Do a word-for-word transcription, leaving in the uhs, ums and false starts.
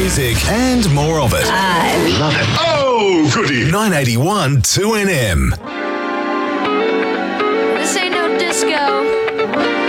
music and more of it. I love it. Oh, goody. nine eighty-one two N M. This ain't no disco.